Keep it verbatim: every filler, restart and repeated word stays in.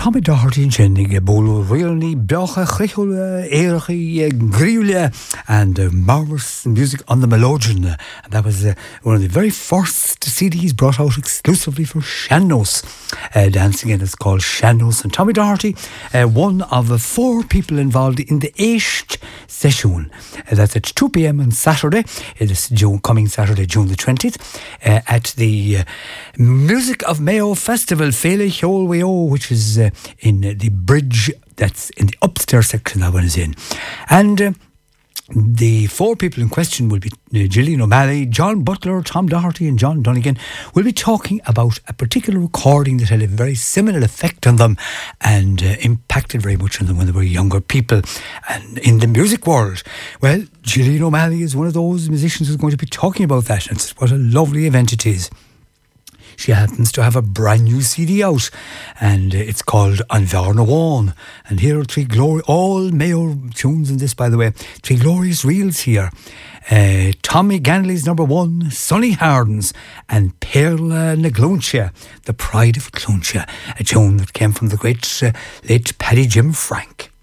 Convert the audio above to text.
Tommy Doherty and Jenny Bolo really Bracha Chrichula Erchi Griula and uh, marvelous music on the Melodeon. And that was uh, one of the very first C Ds brought out exclusively for Sean-Nós uh, dancing, and it's called Sean-Nós. And Tommy Doherty, uh, one of the four people involved in the eighth session. Uh, that's at two p.m. on Saturday. It is June, coming Saturday, June the twentieth, uh, at the uh, Music of Mayo Festival, Féile Cheolweo, which is uh, in uh, the bridge that's in the upstairs section that one is in. And uh, the four people in question will be uh, Gillian O'Malley, John Butler, Tom Doherty and John Dunnigan. Will be talking about a particular recording that had a very similar effect on them and uh, impacted very much on them when they were younger people and in the music world. Well, Gillian O'Malley is one of those musicians who's going to be talking about that, and what a lovely event it is. She happens to have a brand new C D out, and uh, it's called An Bhearna Bháin. And here are three glory, all Mayo tunes in this, by the way. Three glorious reels here. Uh, Tommy Ganley's number one, Sonny Hardens, and Perla na Gluncha, The Pride of Gluncha, a tune that came from the great uh, late Paddy Jim Frank.